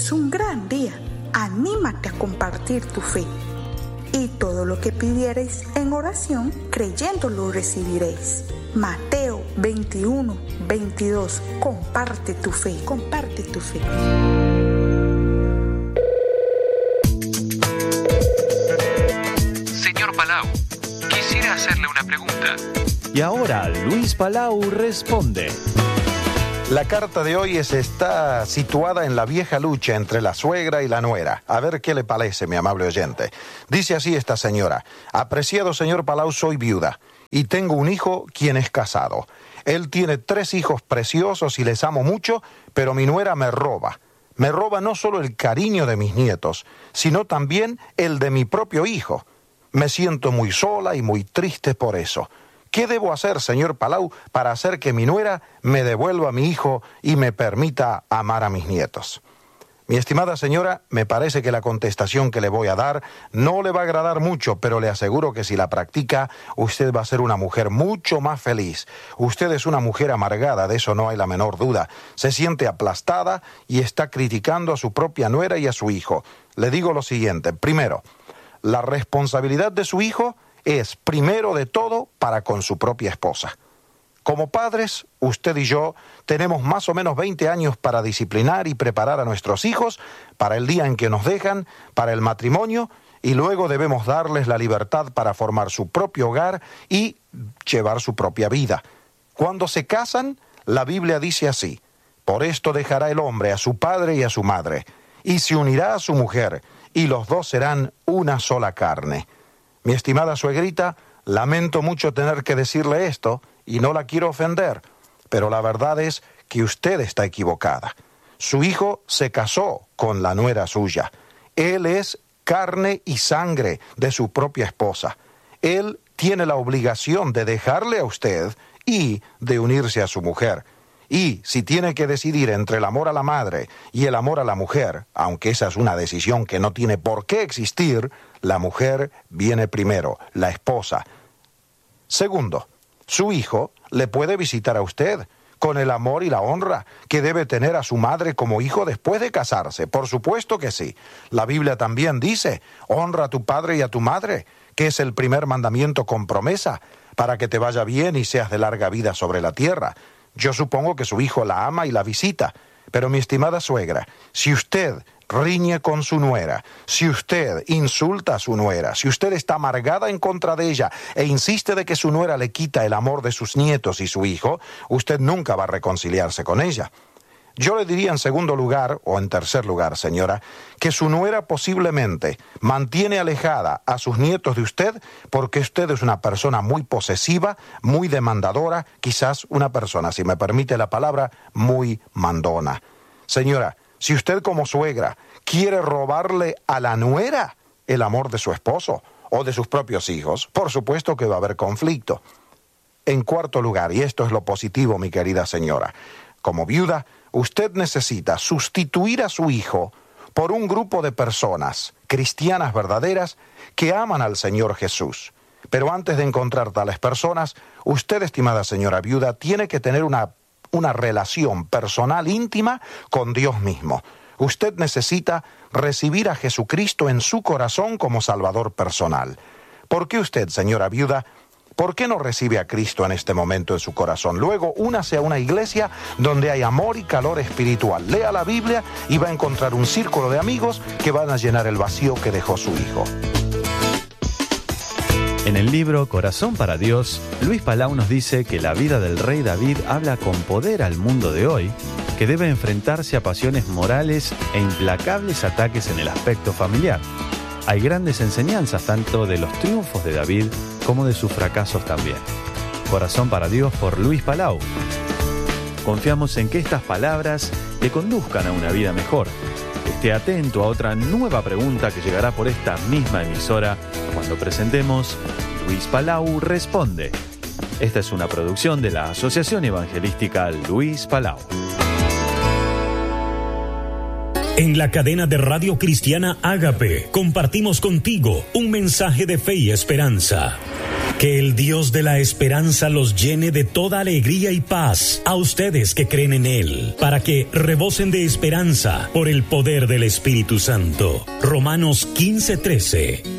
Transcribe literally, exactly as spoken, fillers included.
es un gran día. Anímate a compartir tu fe. Y todo lo que pidiereis en oración, creyendo lo recibiréis. Mateo veintiuno, veintidós. Comparte tu fe, comparte tu fe. Señor Palau, quisiera hacerle una pregunta. Y ahora Luis Palau responde. La carta de hoy es, está situada en la vieja lucha entre la suegra y la nuera. A ver qué le parece, mi amable oyente. Dice así esta señora: apreciado señor Palau, soy viuda y tengo un hijo quien es casado. Él tiene tres hijos preciosos y les amo mucho, pero mi nuera me roba. Me roba no solo el cariño de mis nietos, sino también el de mi propio hijo. Me siento muy sola y muy triste por eso. ¿Qué debo hacer, señor Palau, para hacer que mi nuera me devuelva a mi hijo y me permita amar a mis nietos? Mi estimada señora, me parece que la contestación que le voy a dar no le va a agradar mucho, pero le aseguro que si la practica, usted va a ser una mujer mucho más feliz. Usted es una mujer amargada, de eso no hay la menor duda. Se siente aplastada y está criticando a su propia nuera y a su hijo. Le digo lo siguiente: primero, la responsabilidad de su hijo es, primero de todo, para con su propia esposa. Como padres, usted y yo tenemos más o menos veinte años para disciplinar y preparar a nuestros hijos para el día en que nos dejan, para el matrimonio, y luego debemos darles la libertad para formar su propio hogar y llevar su propia vida. Cuando se casan, la Biblia dice así: por esto dejará el hombre a su padre y a su madre, y se unirá a su mujer, y los dos serán una sola carne. Mi estimada suegrita, lamento mucho tener que decirle esto, y no la quiero ofender, pero la verdad es que usted está equivocada. Su hijo se casó con la nuera suya. Él es carne y sangre de su propia esposa. Él tiene la obligación de dejarle a usted y de unirse a su mujer. Y si tiene que decidir entre el amor a la madre y el amor a la mujer, aunque esa es una decisión que no tiene por qué existir, la mujer viene primero, la esposa. Segundo, su hijo le puede visitar a usted con el amor y la honra que debe tener a su madre como hijo después de casarse. Por supuesto que sí. La Biblia también dice: honra a tu padre y a tu madre, que es el primer mandamiento con promesa, para que te vaya bien y seas de larga vida sobre la tierra. Yo supongo que su hijo la ama y la visita, pero mi estimada suegra, si usted riñe con su nuera, si usted insulta a su nuera, si usted está amargada en contra de ella e insiste de que su nuera le quita el amor de sus nietos y su hijo, usted nunca va a reconciliarse con ella. Yo le diría en segundo lugar, o en tercer lugar, señora, que su nuera posiblemente mantiene alejada a sus nietos de usted porque usted es una persona muy posesiva, muy demandadora, quizás una persona, si me permite la palabra, muy mandona. Señora, si usted como suegra quiere robarle a la nuera el amor de su esposo o de sus propios hijos, por supuesto que va a haber conflicto. En cuarto lugar, y esto es lo positivo, mi querida señora, como viuda, usted necesita sustituir a su hijo por un grupo de personas cristianas verdaderas que aman al Señor Jesús. Pero antes de encontrar tales personas, usted, estimada señora viuda, tiene que tener una, una relación personal íntima con Dios mismo. Usted necesita recibir a Jesucristo en su corazón como Salvador personal. ¿Por qué usted, señora viuda, ¿por qué no recibe a Cristo en este momento en su corazón? Luego, únase a una iglesia donde hay amor y calor espiritual. Lea la Biblia y va a encontrar un círculo de amigos que van a llenar el vacío que dejó su hijo. En el libro Corazón para Dios, Luis Palau nos dice que la vida del rey David habla con poder al mundo de hoy, que debe enfrentarse a pasiones morales e implacables ataques en el aspecto familiar. Hay grandes enseñanzas tanto de los triunfos de David como de sus fracasos también. Corazón para Dios por Luis Palau. Confiamos en que estas palabras te conduzcan a una vida mejor. Esté atento a otra nueva pregunta que llegará por esta misma emisora cuando presentemos Luis Palau Responde. Esta es una producción de la Asociación Evangelística Luis Palau. En la cadena de radio cristiana Ágape, compartimos contigo un mensaje de fe y esperanza. Que el Dios de la esperanza los llene de toda alegría y paz a ustedes que creen en Él, para que rebosen de esperanza por el poder del Espíritu Santo. Romanos quince trece.